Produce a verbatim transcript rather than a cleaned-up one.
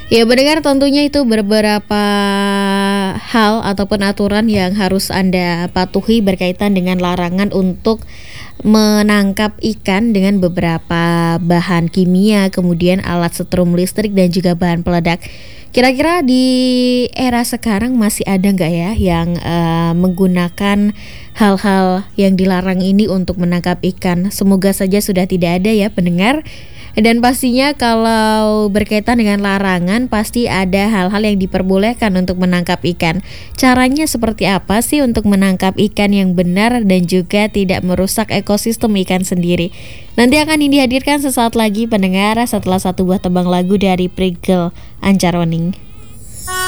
Ya mendengar tentunya itu beberapa hal ataupun aturan yang harus Anda patuhi berkaitan dengan larangan untuk menangkap ikan dengan beberapa bahan kimia, kemudian alat setrum listrik dan juga bahan peledak. Kira-kira di era sekarang masih ada nggak ya yang eh, menggunakan hal-hal yang dilarang ini untuk menangkap ikan? Semoga saja sudah tidak ada ya pendengar. Dan pastinya kalau berkaitan dengan larangan pasti ada hal-hal yang diperbolehkan untuk menangkap ikan. Caranya seperti apa sih untuk menangkap ikan yang benar dan juga tidak merusak ekosistem ikan sendiri? Nanti akan dihadirkan sesaat lagi pendengar setelah satu buah tebang lagu dari Prigel Ancaroning.